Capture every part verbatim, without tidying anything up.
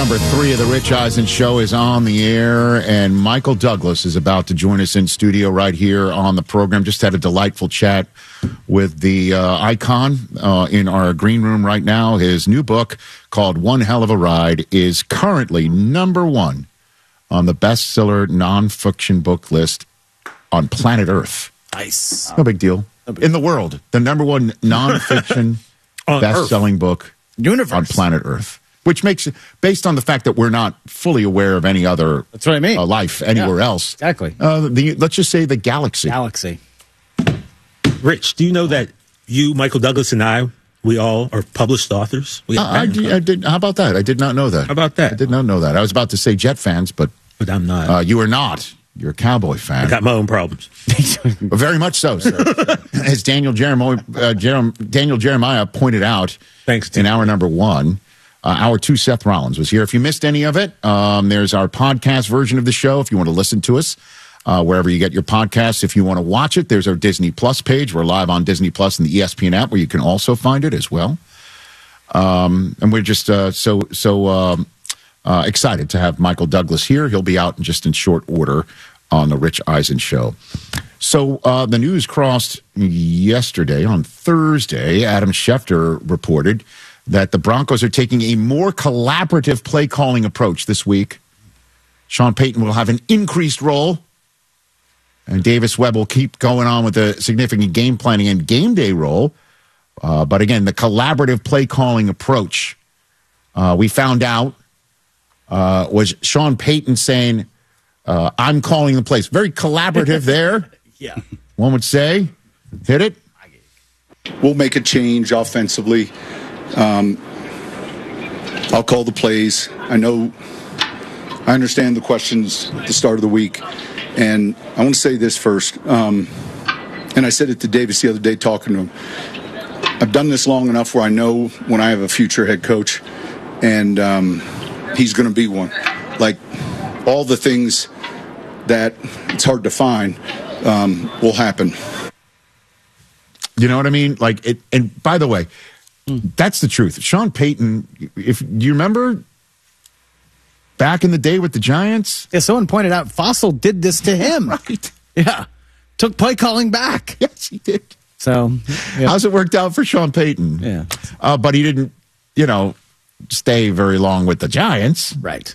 number three of the Rich Eisen Show is on the air, and Michael Douglas is about to join us in studio right here on the program. Just had a delightful chat with the uh, icon uh, in our green room right now. His new book, called One Hell of a Ride, is currently number one on the bestseller nonfiction book list on planet Earth. Nice. No big deal. In the world, the number one nonfiction best-selling book Universe. on planet Earth. Which makes it, based on the fact that we're not fully aware of any other That's what I mean. uh, life anywhere Yeah, else. exactly. Uh, the, let's just say the galaxy. Galaxy. Rich, do you know that you, Michael Douglas, and I, we all are published authors? We Uh, I, I did. How about that? I did not know that. How about that? I did not know that. I was about to say Jet fans, but But I'm not. uh, you are not. You're a Cowboy fan. I got my own problems. Very much so, sir. As Daniel Jeremiah, uh, Jerem, Daniel Jeremiah pointed out Thanks, in Tim. hour number one, uh, hour two, Seth Rollins was here. If you missed any of it, um, there's our podcast version of the show if you want to listen to us, uh, wherever you get your podcasts. If you want to watch it, there's our Disney Plus page. We're live on Disney Plus and the E S P N app, where you can also find it as well. Um, and we're just uh, so, so um, uh, excited to have Michael Douglas here. He'll be out in just in short order on the Rich Eisen Show. So uh, the news crossed yesterday, on Thursday. Adam Schefter reported that the Broncos are taking a more collaborative play calling approach this week. Sean Payton will have an increased role, and Davis Webb will keep going on with the significant game planning and game day role. Uh, but again, the collaborative play calling approach, uh, we found out, uh, was Sean Payton saying, Uh, I'm calling the plays. Very collaborative there. Yeah. One would say. Hit it. We'll make a change offensively. Um, I'll call the plays. I know, I understand the questions at the start of the week. And I want to say this first. Um, and I said it to Davis the other day talking to him. I've done this long enough where I know when I have a future head coach, and um, he's going to be one. Like, all the things that it's hard to find um, will happen. You know what I mean? Like it. And by the way, mm. that's the truth. Sean Payton, if do you remember back in the day with the Giants? Yeah, someone pointed out Fossil did this to him. Right. Yeah. Took play calling back. Yes, he did. So, yeah. How's it worked out for Sean Payton? Yeah. Uh, but he didn't, you know, stay very long with the Giants. Right.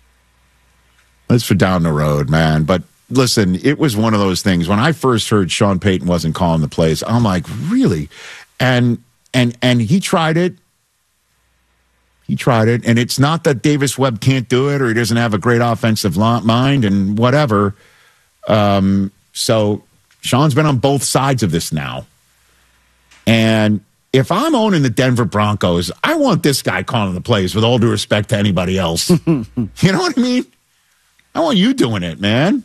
That's for down the road, man. But listen, it was one of those things. When I first heard Sean Payton wasn't calling the plays, I'm like, really? And and and he tried it. He tried it. And it's not that Davis Webb can't do it or he doesn't have a great offensive mind and whatever. Um, so Sean's been on both sides of this now. And if I'm owning the Denver Broncos, I want this guy calling the plays, with all due respect to anybody else. You know what I mean? I want you doing it, man.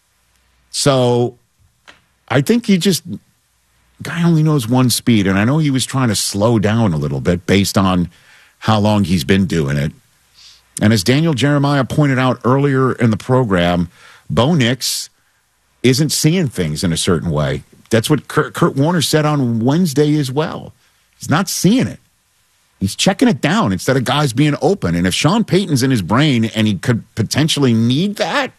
So I think he just, guy only knows one speed. And I know he was trying to slow down a little bit based on how long he's been doing it. And as Daniel Jeremiah pointed out earlier in the program, Bo Nix isn't seeing things in a certain way. That's what Kurt, Kurt Warner said on Wednesday as well. He's not seeing it. He's checking it down instead of guys being open. And if Sean Payton's in his brain and he could potentially need that,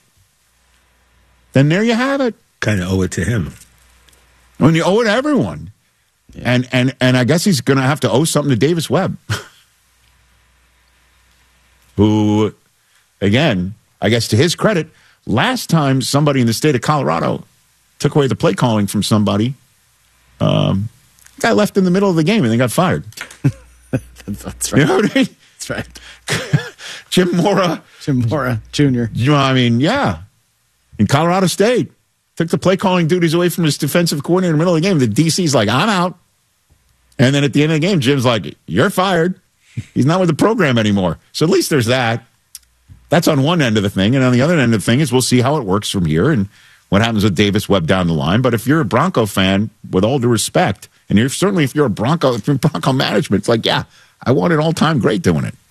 then there you have it. Kind of owe it to him. I mean, you owe it to everyone. Yeah. And, and, and I guess he's going to have to owe something to Davis Webb, who, again, I guess to his credit, last time somebody in the state of Colorado took away the play calling from somebody, um, guy left in the middle of the game and they got fired. That's right. You know what I mean? That's right. Jim Mora. Jim Mora Junior You know, I mean, yeah. In Colorado State, took the play calling duties away from his defensive coordinator in the middle of the game. The D C's like, I'm out. And then at the end of the game, Jim's like, you're fired. He's not with the program anymore. So at least there's that. That's on one end of the thing. And on the other end of the thing is we'll see how it works from here and what happens with Davis Webb down the line. But if you're a Bronco fan, with all due respect, and you're certainly if you're a Bronco, if you're Bronco management, it's like, yeah, I want an all-time great doing it.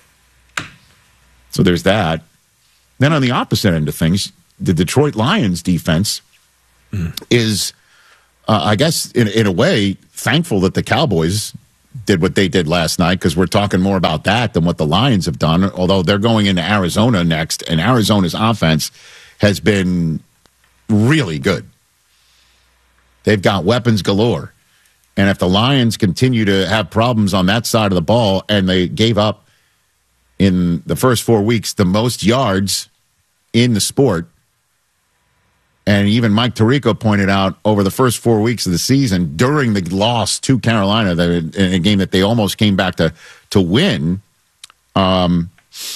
So there's that. Then on the opposite end of things, the Detroit Lions defense mm. is, uh, I guess, in, in a way, thankful that the Cowboys did what they did last night, because we're talking more about that than what the Lions have done, although they're going into Arizona next, and Arizona's offense has been really good. They've got weapons galore. And if the Lions continue to have problems on that side of the ball, and they gave up in the first four weeks the most yards in the sport, and even Mike Tirico pointed out over the first four weeks of the season, during the loss to Carolina, the, in a game that they almost came back to to win, um,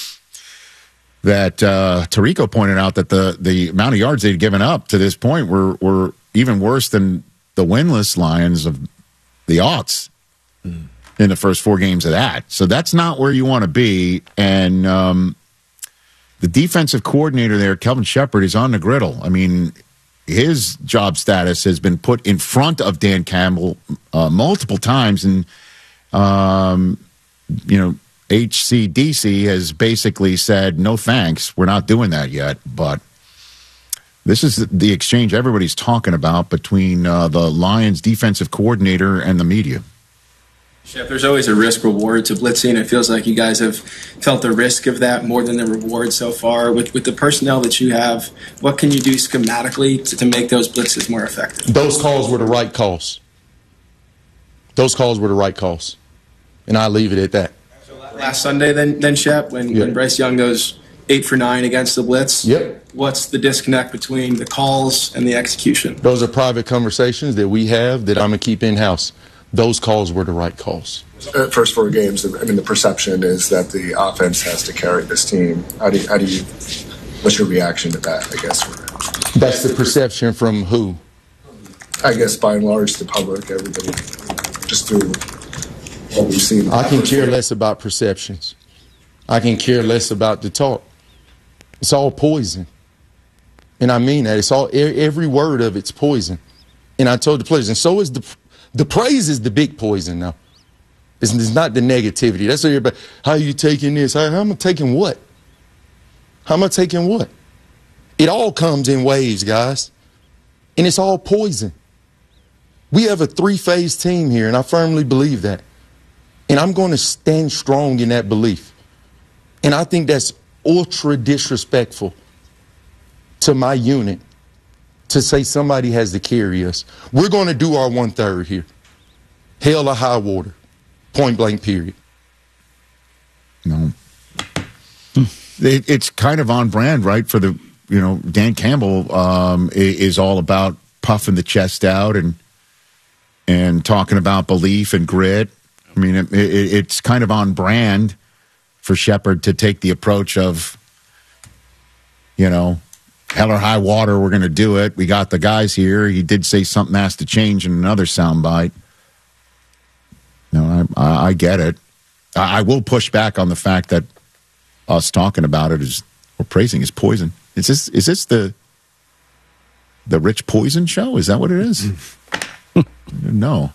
that uh, Tirico pointed out that the the amount of yards they'd given up to this point were were even worse than the winless Lions of the aughts mm. in the first four games of that. So that's not where you want to be. And um, the defensive coordinator there, Kelvin Shepard, is on the griddle. I mean, his job status has been put in front of Dan Campbell uh, multiple times. And, um, you know, H C D C has basically said, no thanks, we're not doing that yet. But this is the exchange everybody's talking about between uh, the Lions defensive coordinator and the media. Chef, there's always a risk reward to blitzing. It feels like you guys have felt the risk of that more than the reward so far. With with the personnel that you have, what can you do schematically to, to make those blitzes more effective? Those calls were the right calls. Those calls were the right calls. And I leave it at that. Last Sunday, then, then Shep, when, yeah. when Bryce Young goes eight for nine against the blitz, yep. What's the disconnect between the calls and the execution? Those are private conversations that we have that I'm going to keep in-house. Those calls were the right calls. Uh, first four games, I mean, the perception is that the offense has to carry this team. How do you, how do you what's your reaction to that, I guess? That's the perception from who? I guess by and large, the public, everybody, just through what we've seen. I can care less about perceptions. I can care less about the talk. It's all poison. And I mean that. It's all, every word of it's poison. And I told the players, and so is the, the praise is the big poison now. It's, it's not the negativity. That's what everybody, how are you taking this? How, how am I taking what? How am I taking what? It all comes in waves, guys. And it's all poison. We have a three-phase team here, and I firmly believe that. And I'm going to stand strong in that belief. And I think that's ultra disrespectful to my unit to say somebody has to carry us. We're going to do our one-third here. Hell or high water. Point blank, period. No. It, it's kind of on brand, right, for the, you know, Dan Campbell um, is all about puffing the chest out and and talking about belief and grit. I mean, it, it, it's kind of on brand for Shepard to take the approach of, you know, hell or high water, we're going to do it. We got the guys here. He did say something has to change in another soundbite. No, I, I, I get it. I, I will push back on the fact that us talking about it is, or praising is poison. Is this is this the the Rich Poison show? Is that what it is? No.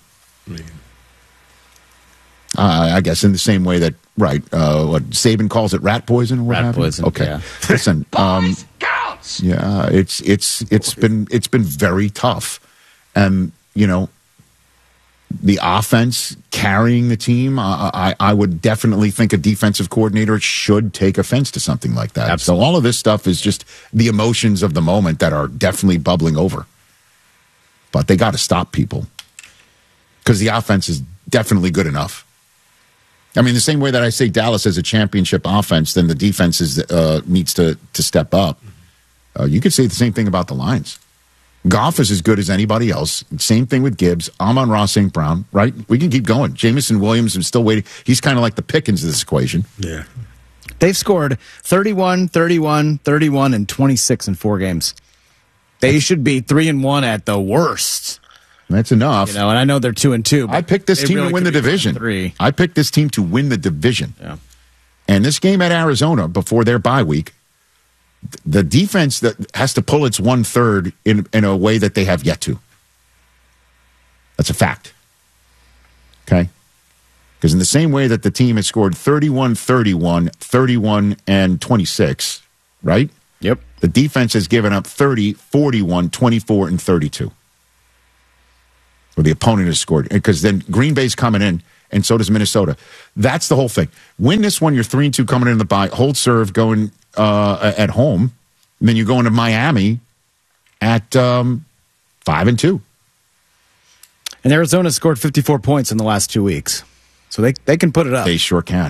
Uh, I guess in the same way that, right, uh, what Saban calls it rat poison or what Rat have you? poison, Okay. yeah. Listen, um, yeah, it's it's it's been it's been very tough. And, you know, the offense carrying the team, uh, I, I would definitely think a defensive coordinator should take offense to something like that. Absolutely. So all of this stuff is just the emotions of the moment that are definitely bubbling over. But they got to stop people because the offense is definitely good enough. I mean, the same way that I say Dallas has a championship offense, then the defense is, uh, needs to, to step up. Uh, you could say the same thing about the Lions. Goff is as good as anybody else. Same thing with Gibbs. Amon-Ra Saint Brown, right? We can keep going. Jamison Williams is still waiting. He's kind of like the Pickens of this equation. Yeah. They've scored thirty-one, thirty-one, thirty-one, and twenty-six in four games. They should be three and one at the worst. That's enough. You know, and I know they're two and two. But I picked this they team really to win the could be division. Three. I picked this team to win the division. Yeah. And this game at Arizona before their bye week, the defense that has to pull its one third in in a way that they have yet to. That's a fact. Okay? Because in the same way that the team has scored thirty-one, thirty-one, thirty-one, and twenty-six, right? Yep. The defense has given up thirty, forty-one, twenty-four, and thirty-two. Or the opponent has scored. Because then Green Bay's coming in, and so does Minnesota. That's the whole thing. Win this one, you're three and two coming into the bye. Hold serve going uh, at home. And then you go into Miami at um, five and two. And Arizona scored fifty-four points in the last two weeks. So they, they can put it up. They sure can.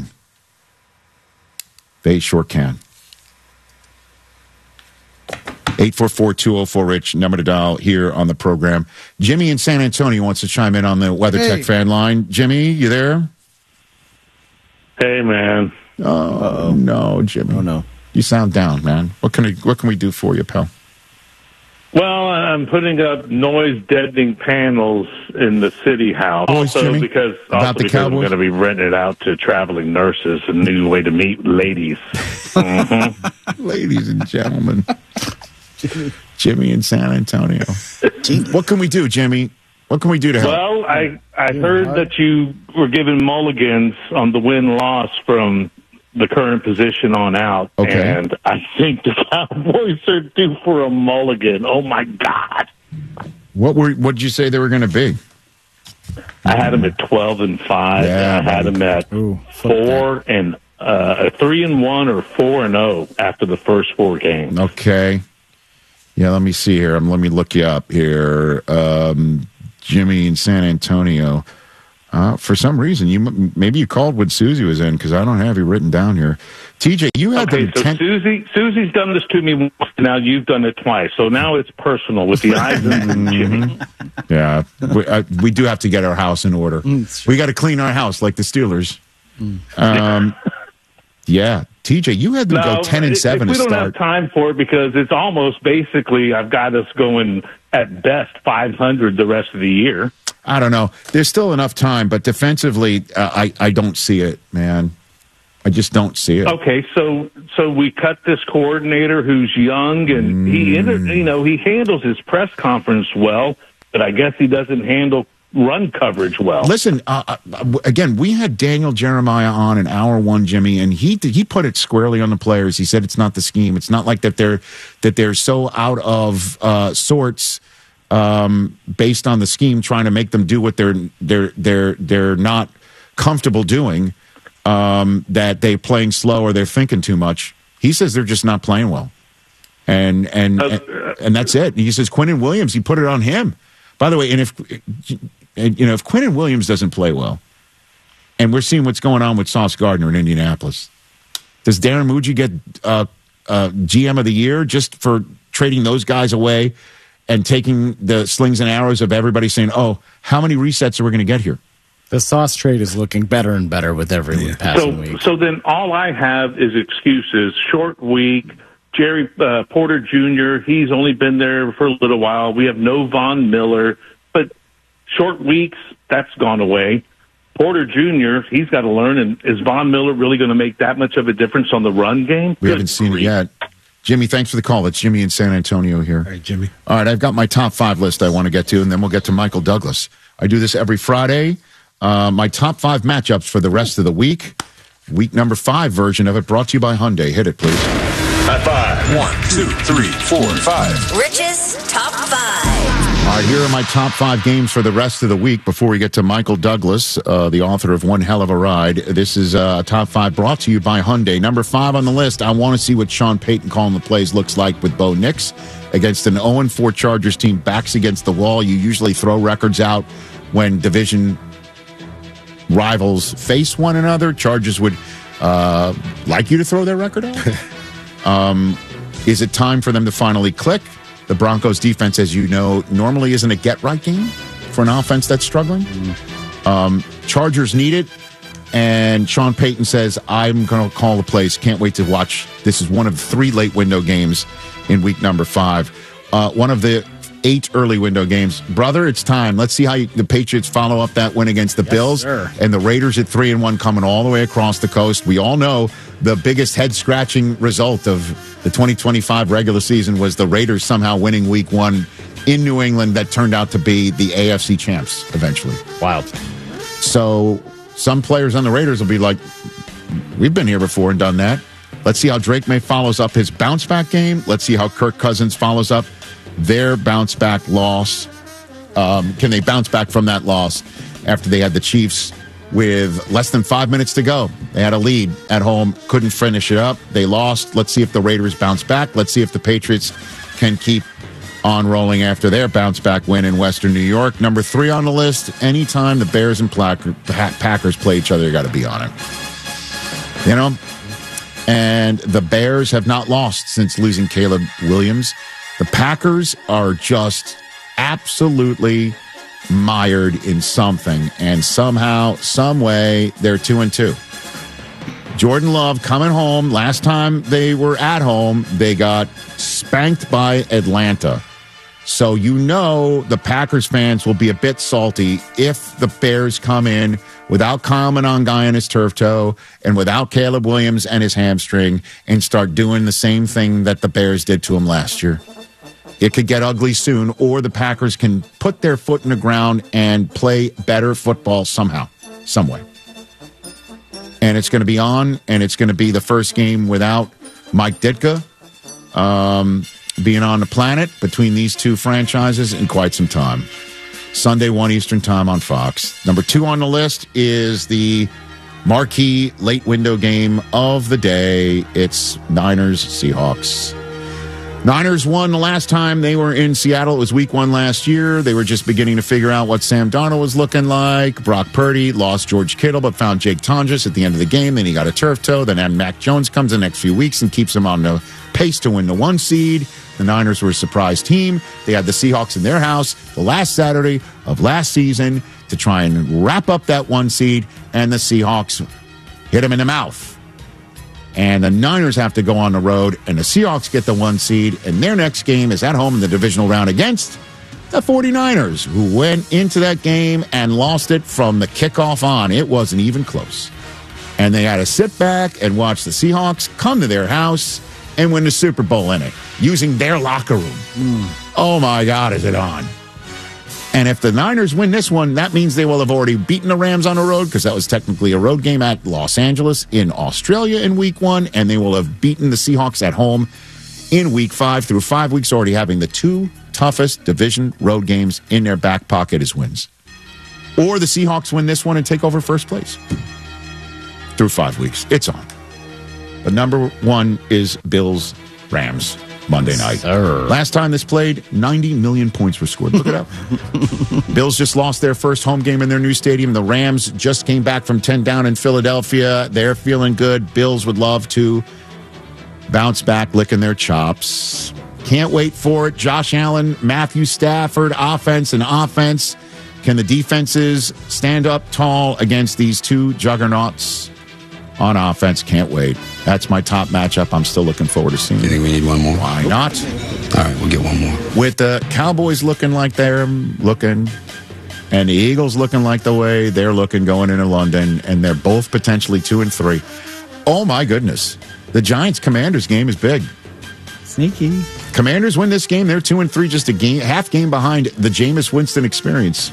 They sure can. eight four four, two oh four, Rich, number to dial here on the program. Jimmy in San Antonio wants to chime in on the WeatherTech Hey. fan line. Jimmy, you there? Hey, man. Oh, Uh-oh. no, Jimmy. Oh, no. You sound down, man. What can we, what can we do for you, pal? Well, I'm putting up noise-deadening panels in the city house. Boys, also Jimmy, because, about also the because I'm Cowboys? going to be renting it out to traveling nurses, a new way to meet ladies. Mm-hmm. Ladies and gentlemen. Jimmy in San Antonio. What can we do, Jimmy? What can we do to help? Well, I, I heard that you were given mulligans on the win-loss from the current position on out, Okay. and I think the Cowboys are due for a mulligan. Oh, my God. What were? What did you say they were going to be? I had them at twelve and five. Yeah, and I had them at Ooh, fuck four and uh, three and one or four and zero after the first four games. Okay. Yeah, let me see here. Um, let me look you up here. Um, Jimmy in San Antonio. Uh, for some reason, you m- maybe you called when Susie was in because I don't have you written down here. T J, you had Okay, them so ten. Susie, Susie's done this to me once. Now you've done it twice. So now it's personal with the Isaac and Jimmy. Yeah, we, uh, we do have to get our house in order. We got to clean our house like the Steelers. Um, yeah, T J, you had them go ten and if- seven if to we don't start. have time for it because it's almost basically I've got us going at best five hundred the rest of the year. I don't know. There's still enough time, but defensively, uh, I I don't see it, man. I just don't see it. Okay, so so we cut this coordinator who's young and he inter- you know he handles his press conference well, but I guess he doesn't handle run coverage well. Listen, uh, uh, again, we had Daniel Jeremiah on in hour one, Jimmy, and he he put it squarely on the players. He said it's not the scheme. It's not like that they're that they're so out of uh, sorts um, based on the scheme, trying to make them do what they're they're they're they're not comfortable doing. Um, that they're playing slow or they're thinking too much. He says they're just not playing well, and and Uh, and, and that's it. He says Quinnen Williams. He put it on him. By the way, and if and, you know if Quinnen Williams doesn't play well, and we're seeing what's going on with Sauce Gardner in Indianapolis, does Darren Muji get uh, uh, G M of the year just for trading those guys away and taking the slings and arrows of everybody saying, "Oh, how many resets are we going to get here?" The Sauce trade is looking better and better with every passing So week. so then all I have is excuses. Short week. Jerry uh, Porter Junior He's only been there for a little while. We have no Von Miller, but short weeks that's gone away. Porter Junior He's got to learn. And is Von Miller really going to make that much of a difference on the run game? We Good haven't seen grief. it yet. Jimmy, thanks for the call. It's Jimmy in San Antonio here. All right, Jimmy. All right, I've got my top five list I want to get to, and then we'll get to Michael Douglas. I do this every Friday. Uh, my top five matchups for the rest of the week. Week number five version of it brought to you by Hyundai. Hit it, please. High five. One, two, three, four, five. Rich's Top five. All right, here are my top five games for the rest of the week before we get to Michael Douglas, uh, the author of One Hell of a Ride. This is uh, top five brought to you by Hyundai. Number five on the list, I want to see what Sean Payton calling the plays looks like with Bo Nix against an oh and four Chargers team, backs against the wall. You usually throw records out when division rivals face one another. Chargers would uh, like you to throw their record out. um, is it time for them to finally click? The Broncos defense, as you know, normally isn't a get-right game for an offense that's struggling. Um, Chargers need it, and Sean Payton says, I'm going to call the plays. Can't wait to watch. This is one of three late window games in week number five. Uh, one of the eight early window games. Brother, it's time. Let's see how you, the Patriots follow up that win against the Yes, Bills. sir. And the Raiders at three and one coming all the way across the coast. We all know the biggest head-scratching result of the twenty twenty-five regular season was the Raiders somehow winning week one in New England that turned out to be the A F C champs eventually. Wild. So some players on the Raiders will be like, we've been here before and done that. Let's see how Drake May follows up his bounce-back game. Let's see how Kirk Cousins follows up their bounce-back loss. Um, can they bounce back from that loss after they had the Chiefs with less than five minutes to go. They had a lead at home, couldn't finish it up. They lost. Let's see if the Raiders bounce back. Let's see if the Patriots can keep on rolling after their bounce back win in Western New York. Number three on the list, anytime the Bears and Packers play each other, you got to be on it. You know? And the Bears have not lost since losing Caleb Williams. The Packers are just absolutely mired in something, and somehow, some way, they're two and two. Jordan Love coming home. Last time they were at home, they got spanked by Atlanta. So you know the Packers fans will be a bit salty if the Bears come in without Kyle Monangai and his turf toe and without Caleb Williams and his hamstring and start doing the same thing that the Bears did to him last year. It could get ugly soon, or the Packers can put their foot in the ground and play better football somehow, some way. And it's going to be on, and it's going to be the first game without Mike Ditka um, being on the planet between these two franchises in quite some time. Sunday, one Eastern time on Fox. Number two on the list is the marquee late window game of the day. It's Niners-Seahawks. Niners won the last time they were in Seattle. It was week one last year. They were just beginning to figure out what Sam Darnold was looking like. Brock Purdy lost George Kittle, but found Jake Tonjes at the end of the game. Then he got a turf toe. Then Mac Jones comes in the next few weeks and keeps him on the pace to win the one seed. The Niners were a surprise team. They had the Seahawks in their house the last Saturday of last season to try and wrap up that one seed, and the Seahawks hit them in the mouth. And the Niners have to go on the road, and the Seahawks get the one seed, and their next game is at home in the divisional round against the 49ers, who went into that game and lost it from the kickoff on. It wasn't even close. And they had to sit back and watch the Seahawks come to their house and win the Super Bowl in it, using their locker room. Mm. Oh, my God, is it on? And if the Niners win this one, that means they will have already beaten the Rams on the road, because that was technically a road game at Los Angeles in Australia in week one, and they will have beaten the Seahawks at home in week five. Through five weeks already having the two toughest division road games in their back pocket as wins. Or the Seahawks win this one and take over first place. Through five weeks. It's on. But number one is Bills-Rams. Monday night. Sir. Last time this played, ninety million points were scored. Look it up. Bills just lost their first home game in their new stadium. The Rams just came back from ten down in Philadelphia. They're feeling good. Bills would love to bounce back, licking their chops. Can't wait for it. Josh Allen, Matthew Stafford, offense and offense. Can the defenses stand up tall against these two juggernauts on offense? Can't wait. That's my top matchup. I'm still looking forward to seeing. Do you think we need one more? Why not? All right, we'll get one more. With the Cowboys looking like they're looking, and the Eagles looking like the way they're looking going into London, and they're both potentially two and three. Oh, my goodness. The Giants-Commanders game is big. Sneaky. Commanders win this game. They're two and three, just a game, half game behind the Jameis Winston experience.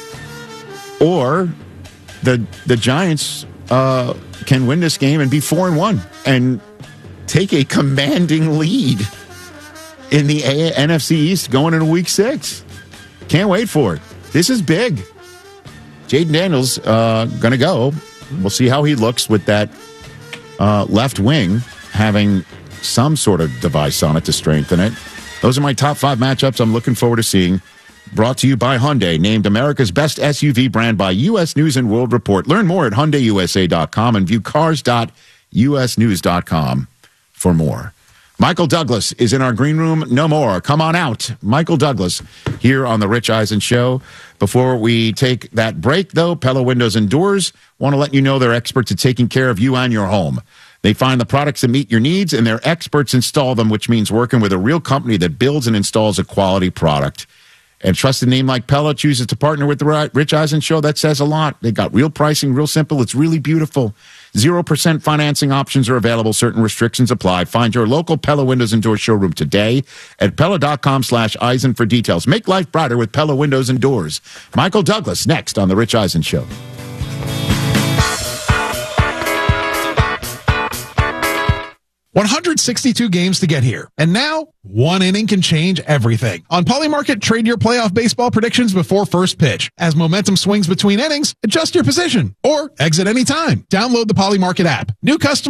Or the the Giants uh, can win this game and be four and one and take a commanding lead in the A- N F C East going into week six. Can't wait for it. This is big. Jaden Daniels uh, going to go. We'll see how he looks with that uh, left wing having some sort of device on it to strengthen it. Those are my top five matchups I'm looking forward to seeing. Brought to you by Hyundai, named America's best S U V brand by U S News and World Report. Learn more at Hyundai U S A dot com and view cars dot U S news dot com for more. Michael Douglas is in our green room. No more. Come on out. Michael Douglas here on The Rich Eisen Show. Before we take that break, though, Pella Windows and Doors want to let you know they're experts at taking care of you and your home. They find the products that meet your needs, and their experts install them, which means working with a real company that builds and installs a quality product. And trusted name like Pella chooses to partner with the Rich Eisen Show. That says a lot. They got real pricing, real simple. It's really beautiful. zero percent financing options are available. Certain restrictions apply. Find your local Pella Windows and Doors showroom today at Pella.com slash Eisen for details. Make life brighter with Pella Windows and Doors. Michael Douglas next on The Rich Eisen Show. one hundred sixty-two games to get here. And now, one inning can change everything. On Polymarket, trade your playoff baseball predictions before first pitch. As momentum swings between innings, adjust your position or exit anytime. Download the Polymarket app. New customers